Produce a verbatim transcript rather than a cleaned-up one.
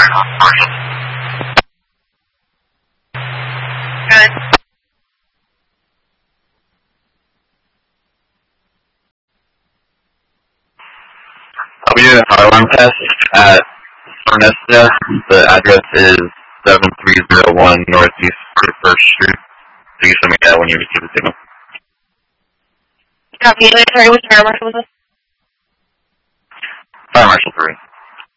Good. We did a fire alarm test at Fernesta. The address is seven three zero one Northeast forty-first Street. So you send me that when you receive the signal. Copy. Sorry, which fire marshal was this? Fire Marshal three.